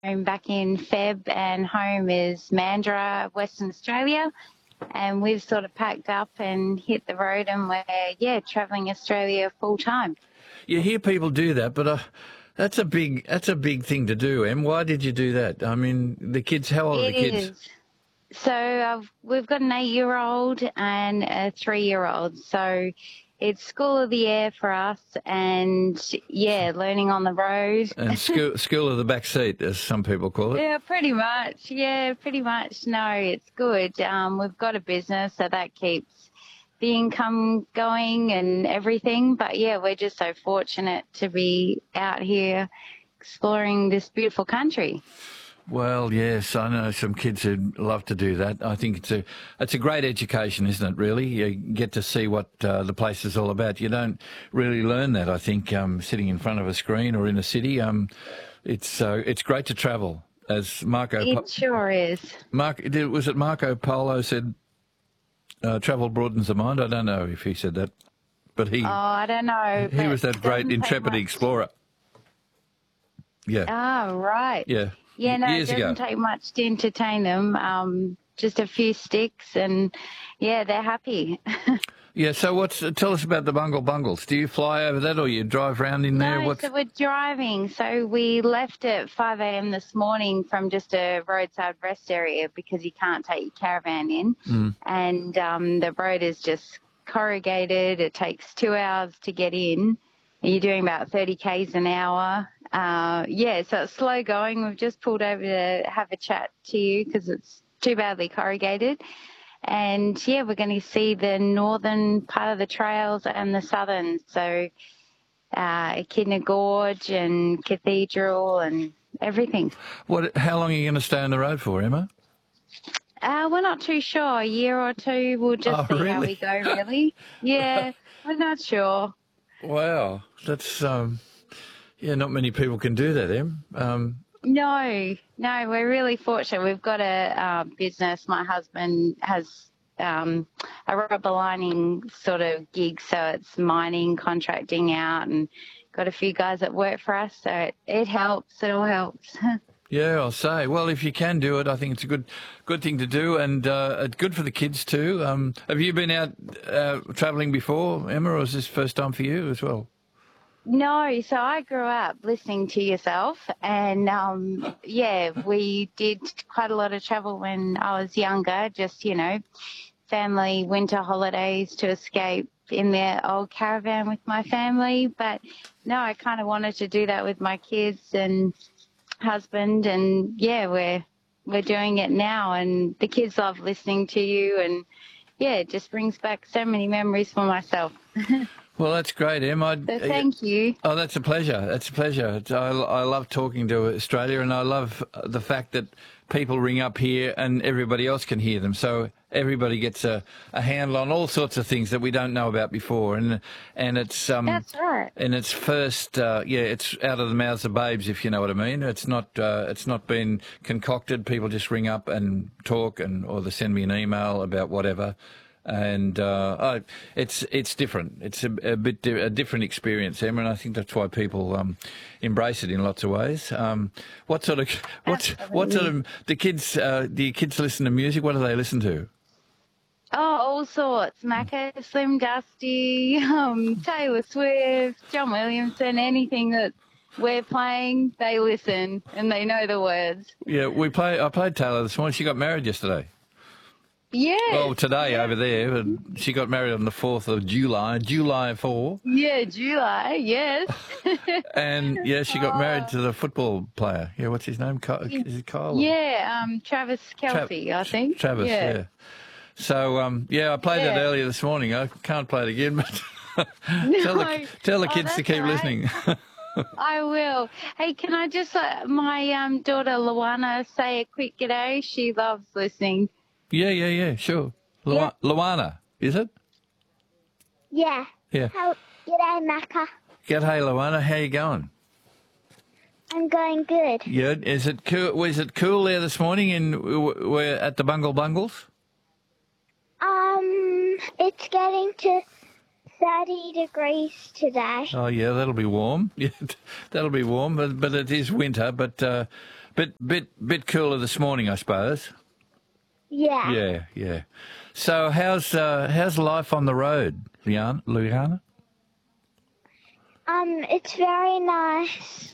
back in Feb, and home is Mandurah, Western Australia. And we've sort of packed up and hit the road, and we're, travelling Australia full time. You hear people do that, but that's a big thing to do, Em. Why did you do that? I mean, the kids, how old are the kids? It is. So we've got an 8-year-old and a 3-year-old. So it's school of the air for us, and, learning on the road. And school of the back seat, as some people call it. Yeah, pretty much. Yeah, pretty much. No, it's good. We've got a business, so that keeps the income going and everything. But, we're just so fortunate to be out here exploring this beautiful country. Well, yes, I know some kids who'd love to do that. I think it's a great education, isn't it, really? You get to see what the place is all about. You don't really learn that, I think, sitting in front of a screen or in a city. It's great to travel, as Marco... It sure is. Was it Marco Polo said, travel broadens the mind? I don't know if he said that, but he... Oh, I don't know. He was that great intrepid explorer. Yeah. Oh, right. Yeah. Yeah, no, Years it doesn't take much to entertain them. Just a few sticks, and they're happy. Yeah. So tell us about the Bungle Bungles. Do you fly over that, or you drive around in there? No, so we're driving. So we left at 5 a.m. this morning from just a roadside rest area because you can't take your caravan in, and the road is just corrugated. It takes 2 hours to get in. You're doing about 30 k's an hour. So it's slow going. We've just pulled over to have a chat to you because it's too badly corrugated. And, we're going to see the northern part of the trails and the southern. So Echidna Gorge and Cathedral and everything. How long are you going to stay on the road for, Emma? We're not too sure. A year or two. We'll just see how we go, really. Yeah, we're not sure. Wow. That's... not many people can do that, Em. No, we're really fortunate. We've got a business. My husband has a rubber lining sort of gig, so it's mining, contracting out, and got a few guys that work for us, so it helps. It all helps. Yeah, I'll say. Well, if you can do it, I think it's a good thing to do, and it's good for the kids too. Have you been out travelling before, Emma, or is this first time for you as well? No, so I grew up listening to yourself, and we did quite a lot of travel when I was younger, just, family winter holidays to escape in their old caravan with my family. But no, I kind of wanted to do that with my kids and husband, and we're doing it now, and the kids love listening to you, and it just brings back so many memories for myself. Well, that's great, Em. So thank you. Oh, that's a pleasure. That's a pleasure. I love talking to Australia, and I love the fact that people ring up here and everybody else can hear them. So everybody gets a handle on all sorts of things that we don't know about before. And it's that's right. And it's first, it's out of the mouths of babes, if you know what I mean. It's not been concocted. People just ring up and talk, or they send me an email about whatever. And it's different. It's a different experience, Emma, and I think that's why people embrace it in lots of ways. What sort of the kids? Do your kids listen to music? What do they listen to? Oh, all sorts. Macca, Slim Dusty, Taylor Swift, John Williamson, anything that we're playing, they listen and they know the words. Yeah, I played Taylor this morning. She got married yesterday. Yeah. Well, today over there, and she got married on the 4th of July, July 4. Yeah, July, yes. And, she got married to the football player. Yeah, what's his name? Is it Kyle? Yeah, Travis Kelce, I think. Travis, yeah. So, I played it earlier this morning. I can't play it again, but tell the kids to keep listening. I will. Hey, can I just let my daughter Luana say a quick g'day? She loves listening. Yeah, sure. Luana, is it? Yeah. Yeah. G'day, Macca. G'day, Luana. How you going? I'm going good. Yeah. Is it cool? Was it cool there this morning? We're at the Bungle Bungles. It's getting to 30 degrees today. Oh yeah, that'll be warm. Yeah, that'll be warm. But it is winter. But Bit cooler this morning, I suppose. Yeah. Yeah. So how's life on the road, Liana? It's very nice.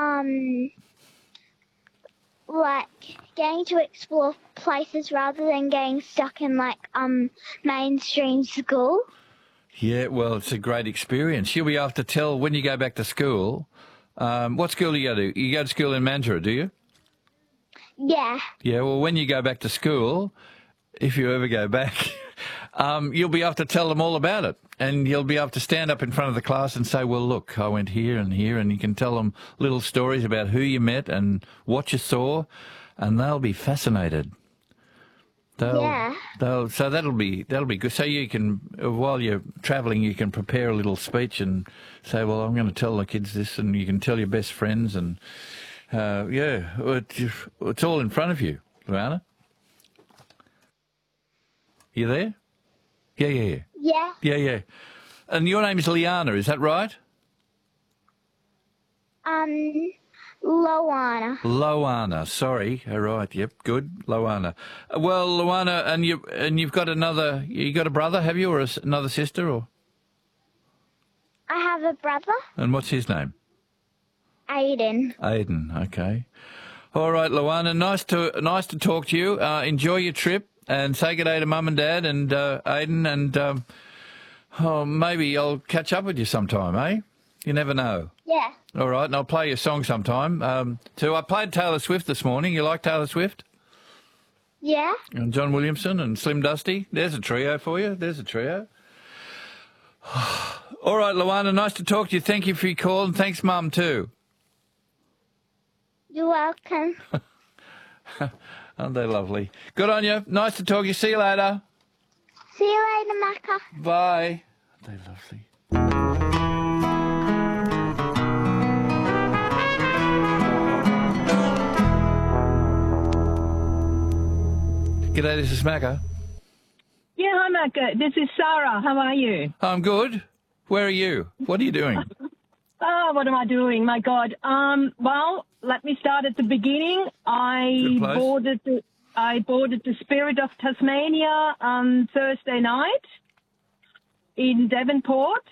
Like getting to explore places rather than getting stuck in mainstream school. Yeah, well, it's a great experience. You'll be able to tell when you go back to school. What school do you go to? You go to school in Mandurah, do you? Yeah. Yeah, well, when you go back to school, if you ever go back, you'll be able to tell them all about it. And you'll be able to stand up in front of the class and say, well, look, I went here, and you can tell them little stories about who you met and what you saw, and they'll be fascinated. So that'll be good. So you can, while you're travelling, you can prepare a little speech and say, well, I'm going to tell the kids this, and you can tell your best friends, and it's all in front of you, Luana. You there? Yeah. Yeah. And your name is Liana, is that right? Loana. Sorry. All right. Yep. Good. Loana. Well, Luana, and you've got you got a brother, have you, or another sister, or? I have a brother. And what's his name? Aiden. Okay. All right, Luana. Nice to talk to you. Enjoy your trip and say good day to Mum and Dad and Aiden, and maybe I'll catch up with you sometime, eh? You never know. Yeah. All right, and I'll play your song sometime. So I played Taylor Swift this morning. You like Taylor Swift? Yeah. And John Williamson and Slim Dusty. There's a trio for you. All right, Luana, nice to talk to you. Thank you for your call, and thanks, Mum, too. You're welcome. Aren't they lovely? Good on you. Nice to talk to you. See you later. See you later, Macca. Bye. Aren't they lovely? G'day, this is Macca. Yeah, hi, Macca. This is Sarah. How are you? I'm good. Where are you? What are you doing? Oh, what am I doing? My God. Well, let me start at the beginning. I boarded the Spirit of Tasmania on Thursday night in Devonport.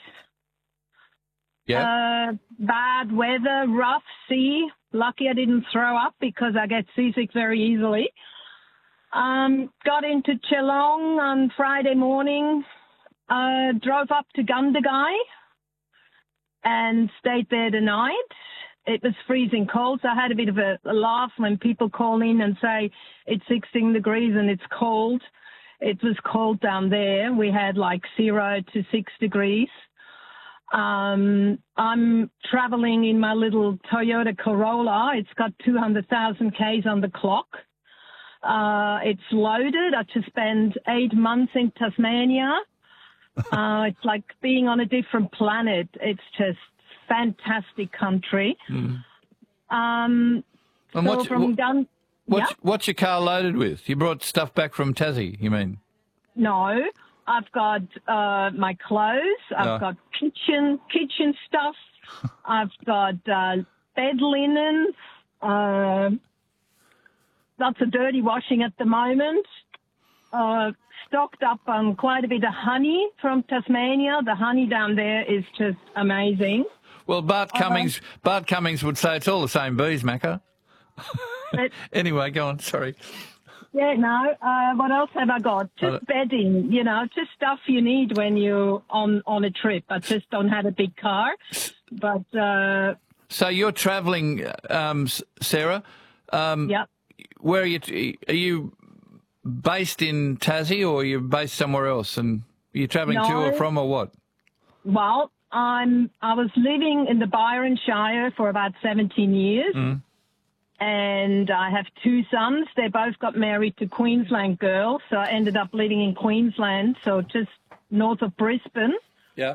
Yeah. Bad weather, rough sea. Lucky I didn't throw up because I get seasick very easily. Got into Geelong on Friday morning, drove up to Gundagai and stayed there the night. It was freezing cold, so I had a bit of a laugh when people call in and say it's 16 degrees and it's cold. It was cold down there. We had 0 to 6 degrees. I'm traveling in my little Toyota Corolla. It's got 200,000 Ks on the clock. It's loaded. I just spent 8 months in Tasmania. It's like being on a different planet. It's just fantastic country. And so what's your car loaded with? You brought stuff back from Tassie, you mean? No, I've got my clothes. I've got kitchen stuff. I've got bed linens. Lots of dirty washing at the moment. Stocked up on quite a bit of honey from Tasmania. The honey down there is just amazing. Well, Bart Cummings would say it's all the same bees, Macca. Anyway, go on. Sorry. Yeah, no. What else have I got? Just bedding, just stuff you need when you're on a trip. I just don't have a big car. But so you're travelling, Sarah. Yep. Where are you based in Tassie, or are you based somewhere else? And are you travelling to or from, or what? Well, I was living in the Byron Shire for about 17 years. And I have 2 sons. They both got married to Queensland girls, so I ended up living in Queensland, so just north of Brisbane. Yeah.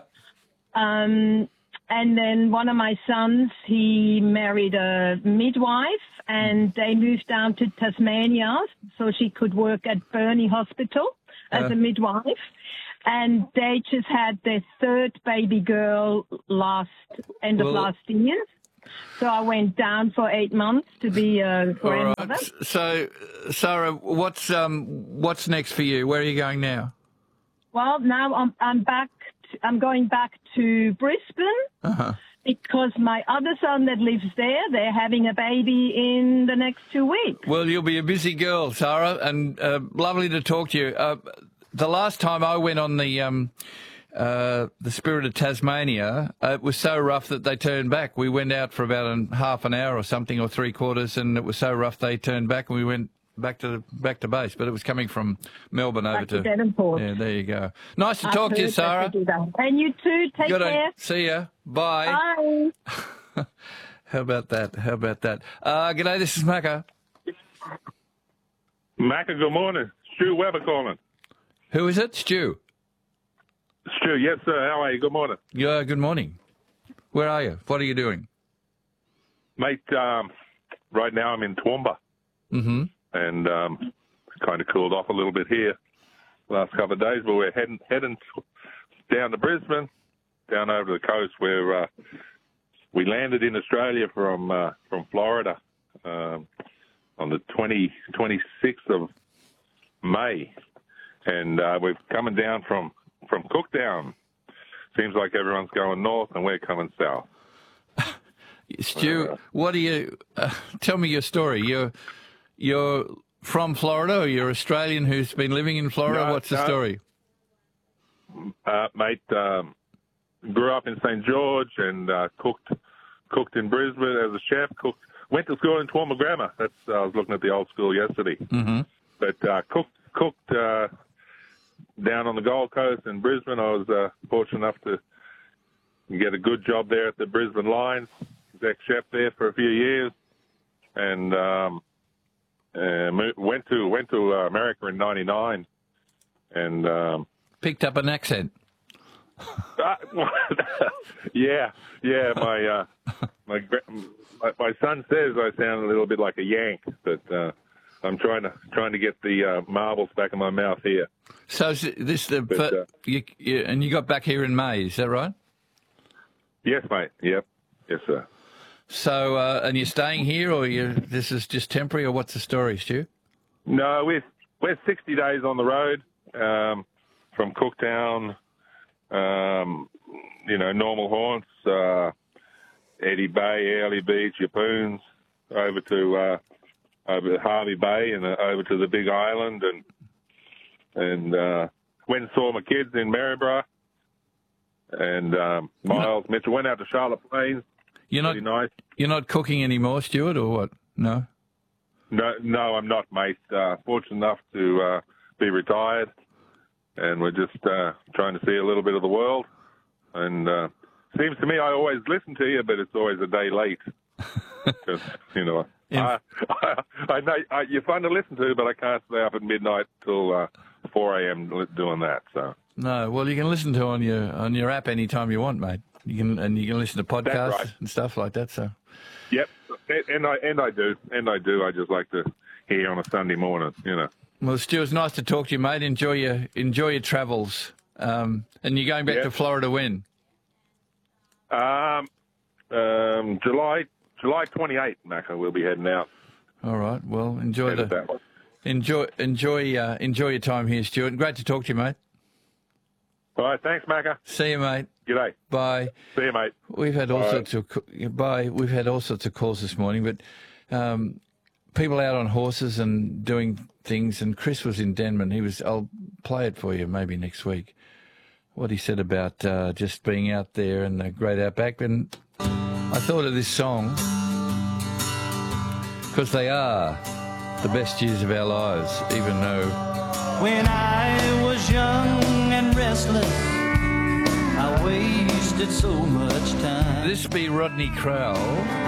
And then one of my sons, he married a midwife, and they moved down to Tasmania so she could work at Burnie Hospital as a midwife. And they just had their 3rd baby girl end of last year. So I went down for 8 months to be a grandmother. All right. So, Sarah, what's next for you? Where are you going now? Well, now I'm back. I'm going back to Brisbane because my other son that lives there, they're having a baby in the next 2 weeks. Well, you'll be a busy girl, Sarah, and lovely to talk to you. The last time I went on the Spirit of Tasmania, it was so rough that they turned back. We went out for about half an hour or something, or 3/4, and it was so rough they turned back, and we went back to base. But it was coming from Melbourne over to Devonport. Yeah, there you go. Nice to talk to you, Sarah. And you too. Take care. See ya. Bye. Bye. How about that? G'day, this is Macca. Macca, good morning. Stu Weber calling. Who is it? Stu. Stu, yes, sir. How are you? Good morning. Yeah, good morning. Where are you? What are you doing? Mate, right now I'm in Toowoomba. Mm-hmm. And kind of cooled off a little bit here last couple of days, but we're heading down to Brisbane, down over the coast where we landed in Australia from Florida on the 26th of May. And we're coming down from Cooktown. Seems like everyone's going north and we're coming south. Stu, what do you tell me your story? You're from Florida, or you're Australian who's been living in Florida? What's the story? Mate, grew up in St. George and cooked in Brisbane as a chef. Went to school in Toowoomba Grammar. I was looking at the old school yesterday. Mm-hmm. But cooked down on the Gold Coast in Brisbane. I was fortunate enough to get a good job there at the Brisbane Lions. Was ex-chef there for a few years, and went to America in '99, and picked up an accent. Yeah. My son says I sound a little bit like a Yank, but I'm trying to get the marbles back in my mouth here. So you got back here in May, is that right? Yes, mate. Yep. Yes, sir. So, and you're staying here, or this is just temporary, or what's the story, Stu? No, we're 60 days on the road from Cooktown, normal haunts, Eddie Bay, Airlie Beach, Yapoons, over to Harvey Bay and over to the Big Island, and went and saw my kids in Maryborough, and Miles Mitchell. Went out to Charlotte Plains. You're not cooking anymore, Stuart, or what? No, I'm not, mate. Fortunate enough to be retired, and we're just trying to see a little bit of the world. And seems to me I always listen to you, but it's always a day late. Because I know you're fun to listen to, but I can't stay up at midnight till 4 a.m. doing that. So no, well, you can listen to on your app anytime you want, mate. You can listen to podcasts and stuff like that. So, yep, and I do. I just like to hear on a Sunday morning, Well, Stu, it's nice to talk to you, mate. Enjoy your travels. And you're going back to Florida when? July 28th, Macca. We'll be heading out. All right. Well, enjoy your time here, Stuart. Great to talk to you, mate. All right, thanks, Macca. See you, mate. G'day. Bye. See you, mate. We've had all sorts of calls this morning, but people out on horses and doing things. And Chris was in Denman. I'll play it for you maybe next week. What he said about just being out there in the great outback. And I thought of this song because they are the best years of our lives, even though. When I was young and restless, I wasted so much time. This be Rodney Crowell.